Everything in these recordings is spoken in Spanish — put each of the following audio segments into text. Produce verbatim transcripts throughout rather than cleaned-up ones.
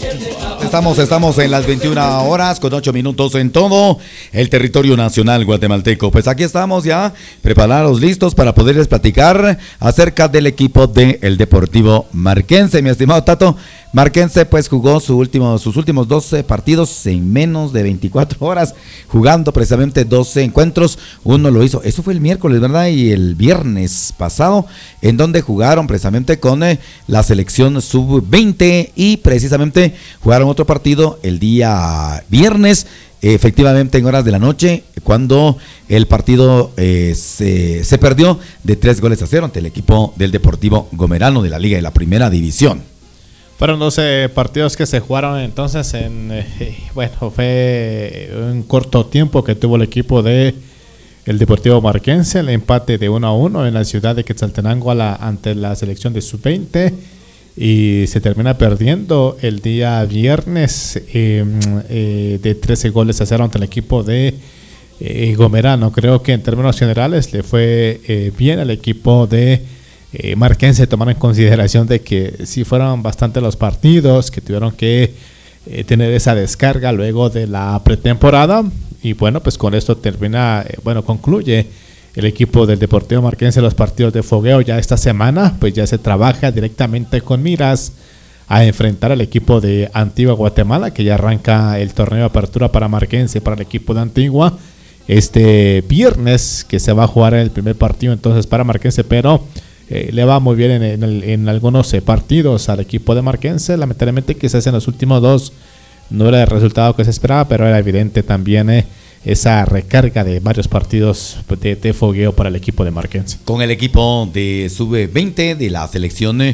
Estamos, estamos en las veintiuna horas con ocho minutos en todo el territorio nacional guatemalteco. Pues aquí estamos ya preparados, listos para poderles platicar acerca del equipo del Deportivo Marquense. Mi estimado Tato, Marquense pues jugó su último, sus últimos doce partidos en menos de veinticuatro horas, jugando precisamente doce encuentros. Uno lo hizo, eso fue el miércoles, ¿verdad? Y el viernes pasado, en donde jugaron precisamente con eh, la selección sub veinte y precisamente jugaron otro partido el día viernes, efectivamente en horas de la noche, cuando el partido eh, se, se perdió de tres goles a cero ante el equipo del Deportivo Gomerano de la Liga de la Primera División. Fueron doce partidos que se jugaron entonces en, eh, bueno, fue un corto tiempo que tuvo el equipo de el Deportivo Marquense, el empate de uno a uno en la ciudad de Quetzaltenango la, ante la selección de sub veinte, y se termina perdiendo el día viernes eh, eh, de trece goles a cero ante el equipo de eh, Gomerano. Creo que en términos generales le fue eh, bien al equipo de eh, Marquense, tomar en consideración de que sí fueron bastante los partidos, que tuvieron que eh, tener esa descarga luego de la pretemporada, y bueno, pues con esto termina, eh, bueno, concluye el equipo del Deportivo Marquense los partidos de fogueo. Ya esta semana pues ya se trabaja directamente con miras a enfrentar al equipo de Antigua Guatemala, que ya arranca el torneo de apertura para Marquense, para el equipo de Antigua este viernes, que se va a jugar el primer partido entonces para Marquense, pero eh, le va muy bien en, en, el, en algunos eh, partidos al equipo de Marquense. Lamentablemente quizás en los últimos dos no era el resultado que se esperaba, pero era evidente también eh, esa recarga de varios partidos de, de fogueo para el equipo de Marquense. Con el equipo de sub veinte de la selección de,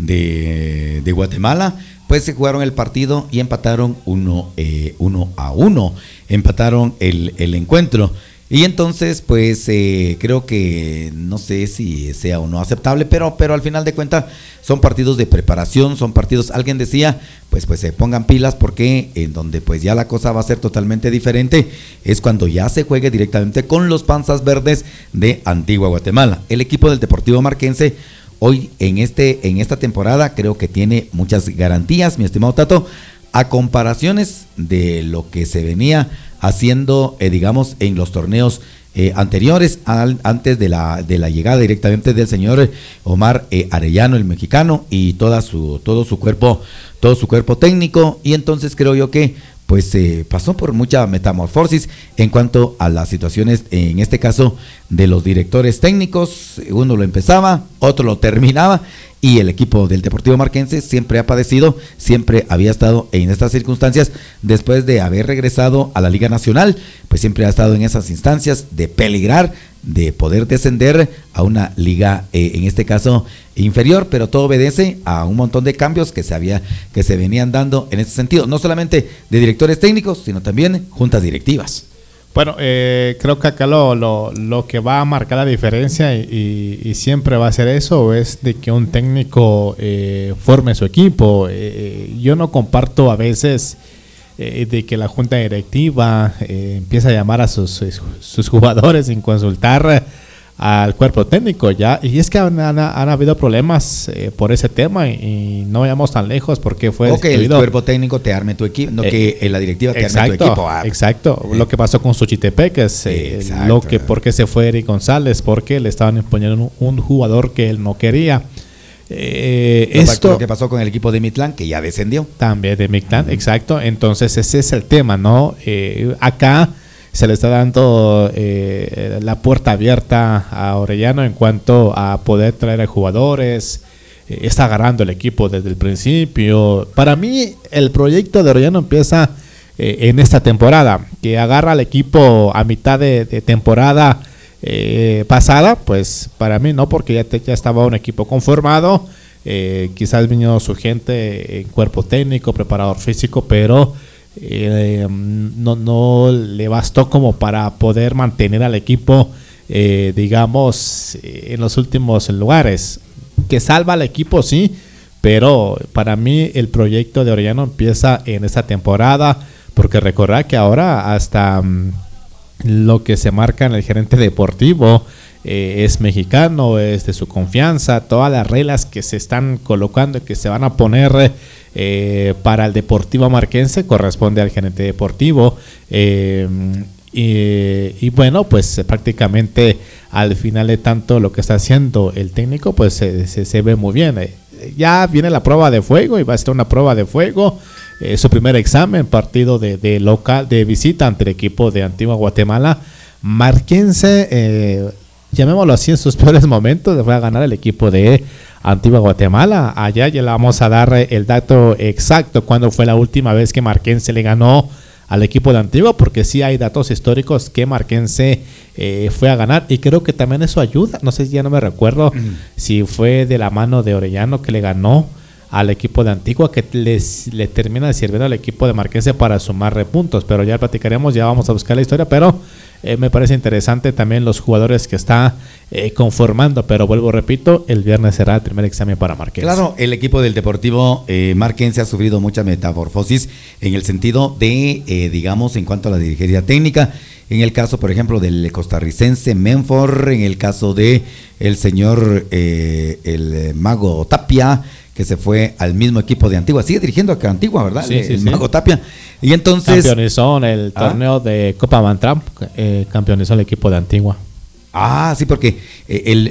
de Guatemala, pues se jugaron el partido y empataron uno, eh, uno a uno, empataron el, el encuentro. Y entonces, pues eh, creo que no sé si sea o no aceptable, pero, pero al final de cuentas son partidos de preparación, son partidos, alguien decía, pues pues se pongan pilas, porque en donde pues ya la cosa va a ser totalmente diferente es cuando ya se juegue directamente con los Panzas Verdes de Antigua Guatemala. El equipo del Deportivo Marquense hoy en, este, en esta temporada creo que tiene muchas garantías, mi estimado Tato, a comparaciones de lo que se venía haciendo, eh, digamos, en los torneos eh, anteriores, al, antes de la, de la llegada directamente del señor Omar eh, Arellano, el mexicano, y toda su, todo su cuerpo, todo su cuerpo técnico. Y entonces creo yo que pues eh, pasó por mucha metamorfosis en cuanto a las situaciones, en este caso de los directores técnicos. Uno lo empezaba, otro lo terminaba, y el equipo del Deportivo Marquense siempre ha padecido, siempre había estado en estas circunstancias después de haber regresado a la Liga Nacional, pues siempre ha estado en esas instancias de peligrar, de poder descender a una liga, eh, en este caso inferior, pero todo obedece a un montón de cambios que se había, que se venían dando en ese sentido, no solamente de directores técnicos, sino también juntas directivas. Bueno, eh, creo que acá lo, lo, lo que va a marcar la diferencia, y, y, y siempre va a ser eso, es de que un técnico eh, forme su equipo. Eh, yo no comparto a veces eh, de que la junta directiva eh, empieza a llamar a sus, sus jugadores sin consultar al cuerpo técnico, ya, y es que han, han, han habido problemas eh, por ese tema, y, y no vayamos tan lejos porque fue o que el cuerpo técnico te arme tu equipo, no eh, que la directiva te exacto, arme tu equipo. Ah. Exacto, eh. Lo que pasó con Xochitepec, eh, lo que por qué se fue Eric González, porque le estaban imponiendo un, un jugador que él no quería. Eh, lo, esto lo que pasó con el equipo de Mitlán, que ya descendió. También de Mitlán, uh-huh. Exacto. Entonces ese es el tema, ¿no? Eh, acá se le está dando eh, la puerta abierta a Orellano en cuanto a poder traer a jugadores, eh, está agarrando el equipo desde el principio. Para mí el proyecto de Orellano empieza eh, en esta temporada, que agarra al equipo a mitad de, de temporada eh, pasada, pues para mí no, porque ya, te, ya estaba un equipo conformado, eh, quizás vino su gente en cuerpo técnico, preparador físico, pero Eh, no, no le bastó como para poder mantener al equipo, eh, digamos, en los últimos lugares. Que salva al equipo, sí, pero para mí el proyecto de Orellano empieza en esta temporada, porque recordad que ahora hasta um, lo que se marca en el gerente deportivo eh, es mexicano, es de su confianza, todas las reglas que se están colocando y que se van a poner eh, para el Deportivo Marquense corresponde al gerente deportivo. Eh, y, y bueno, pues prácticamente al final de tanto lo que está haciendo el técnico, pues se, se, se ve muy bien. Eh, ya viene la prueba de fuego y va a ser una prueba de fuego. Eh, su primer examen, partido de, de local, de visita ante el equipo de Antigua Guatemala. Marquense, eh, llamémoslo así, en sus peores momentos, fue a ganar el equipo de Antigua Guatemala. Allá ya le vamos a dar el dato exacto cuando fue la última vez que Marquense le ganó al equipo de Antigua, porque sí hay datos históricos que Marquense eh, fue a ganar, y creo que también eso ayuda. No sé si ya no me recuerdo mm. si fue de la mano de Orellano que le ganó al equipo de Antigua, que les, le termina sirviendo al equipo de Marquense para sumar puntos, pero ya platicaremos, ya vamos a buscar la historia, pero eh, me parece interesante también los jugadores que está eh, conformando, pero vuelvo, repito, el viernes será el primer examen para Marquense. Claro, el equipo del Deportivo eh, Marquense ha sufrido mucha metamorfosis en el sentido de, eh, digamos, en cuanto a la dirigencia técnica. En el caso, por ejemplo, del costarricense Menfor, en el caso de el señor eh, el Mago Tapia, que se fue al mismo equipo de Antigua, sigue dirigiendo a Antigua, ¿verdad? Sí, el, sí, el sí. Mago Tapia. Y entonces campeonizó en el torneo ¿Ah? de Copa Mantram, eh, campeonizó el equipo de Antigua. Ah, sí, porque el,